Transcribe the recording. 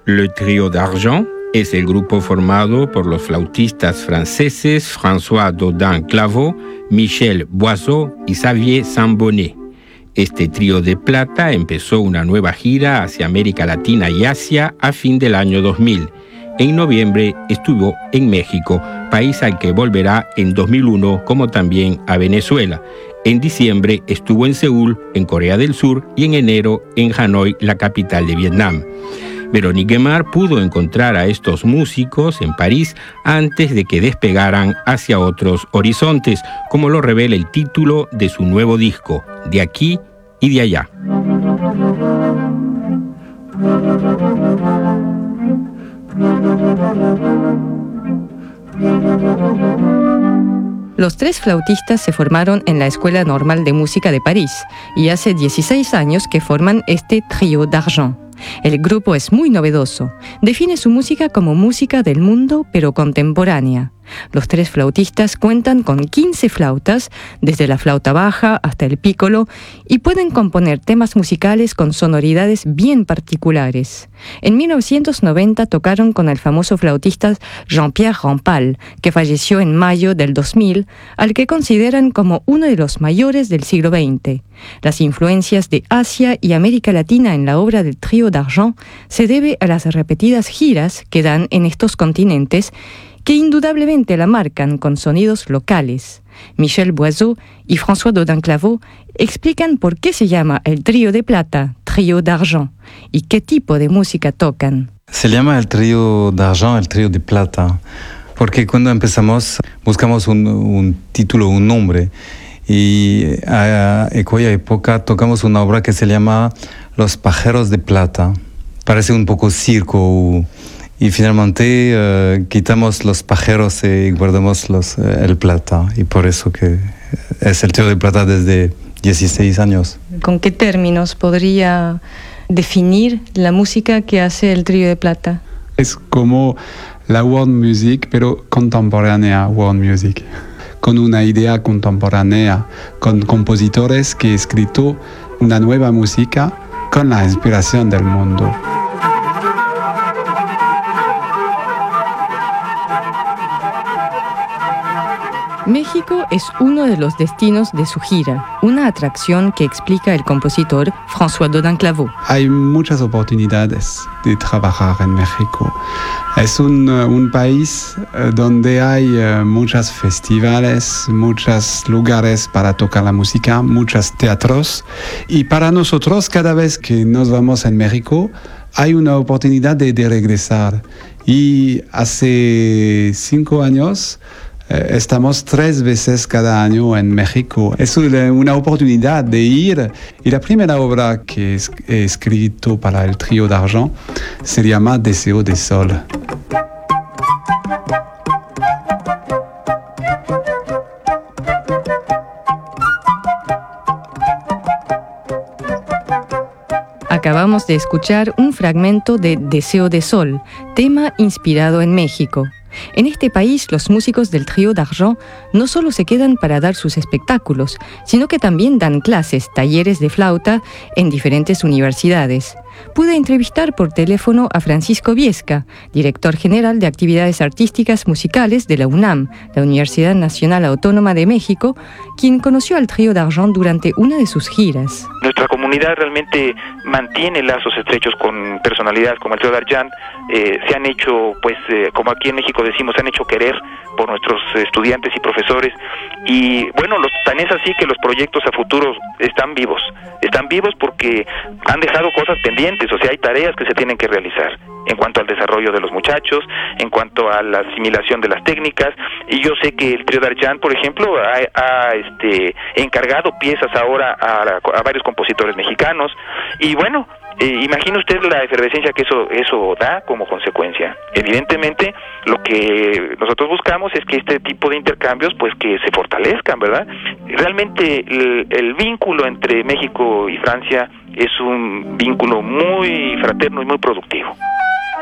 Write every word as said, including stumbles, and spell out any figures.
Le Trio d'Argent es el grupo formado por los flautistas franceses François Dodin-Claveau, Michel Boisseau y Xavier Sambonnet. Este trío de plata empezó una nueva gira hacia América Latina y Asia a fin del año dos mil. En noviembre estuvo en México, país al que volverá en dos mil uno, como también a Venezuela. En diciembre estuvo en Seúl, en Corea del Sur, y en enero en Hanoi, la capital de Vietnam. Véronique Guimard pudo encontrar a estos músicos en París antes de que despegaran hacia otros horizontes, como lo revela el título de su nuevo disco, De aquí y de allá. Los tres flautistas se formaron en la Escuela Normal de Música de París y hace dieciséis años que forman este Trio d'Argent. El grupo es muy novedoso. Define su música como música del mundo, pero contemporánea. Los tres flautistas cuentan con quince flautas, desde la flauta baja hasta el pícolo, y pueden componer temas musicales con sonoridades bien particulares. En mil novecientos noventa tocaron con el famoso flautista Jean-Pierre Rampal, que falleció en mayo del dos mil, al que consideran como uno de los mayores del siglo veinte. Las influencias de Asia y América Latina en la obra del Trio d'Argent se debe a las repetidas giras que dan en estos continentes, que indudablemente la marcan con sonidos locales. Michel Boisseau y François Dodin-Claveau explican por qué se llama el trío de plata, Trio d'Argent, y qué tipo de música tocan. Se llama el trío d'Argent, el trío de plata, porque cuando empezamos buscamos un, un título, un nombre, y a, en aquella época tocamos una obra que se llama Los Pajeros de Plata. Parece un poco circo. Y finalmente uh, quitamos los pajeros y guardamos los, uh, el plata. Y por eso que es el trío de plata desde dieciséis años. ¿Con qué términos podría definir la música que hace el trío de plata? Es como la world music, pero contemporánea world music. Con una idea contemporánea, con compositores que han escrito una nueva música con la inspiración del mundo. México es uno de los destinos de su gira, una atracción que explica el compositor François Dodin-Claveau. Hay muchas oportunidades de trabajar en México. Es un, un país donde hay muchos festivales, muchos lugares para tocar la música, muchos teatros. Y para nosotros, cada vez que nos vamos en México, hay una oportunidad de, de regresar. Y hace cinco años estamos tres veces cada año en México. Es una oportunidad de ir. Y la primera obra que he escrito para el Trío d'Argent se llama Deseo de Sol. Acabamos de escuchar un fragmento de Deseo de Sol, tema inspirado en México. En este país, los músicos del Trío d'Argent no solo se quedan para dar sus espectáculos, sino que también dan clases, talleres de flauta en diferentes universidades. Pude entrevistar por teléfono a Francisco Viesca, director general de Actividades Artísticas Musicales de la UNAM, la Universidad Nacional Autónoma de México, quien conoció al Trío d'Argent durante una de sus giras. Nuestra comunidad realmente mantiene lazos estrechos con personalidades como el Trío d'Argent. Eh, se han hecho, pues, eh, como aquí en México decimos, se han hecho querer por nuestros estudiantes y profesores. Y bueno, los, tan es así que los proyectos a futuro están vivos. Están vivos porque han dejado cosas pendientes, o sea, hay tareas que se tienen que realizar en cuanto al desarrollo de los muchachos, en cuanto a la asimilación de las técnicas. Y yo sé que el Trío d'Argent, por ejemplo, ha, ha este, encargado piezas ahora a, a varios compositores mexicanos. Y bueno, Eh, imagine usted la efervescencia que eso eso da como consecuencia. Evidentemente, lo que nosotros buscamos es que este tipo de intercambios, pues, que se fortalezcan, ¿verdad? Realmente el, el vínculo entre México y Francia es un vínculo muy fraterno y muy productivo.